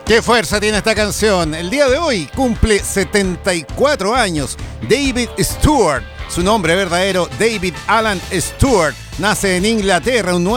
Qué fuerza tiene esta canción. El día de hoy cumple 74 años David Stewart. Su nombre verdadero, David Alan Stewart, nace en Inglaterra un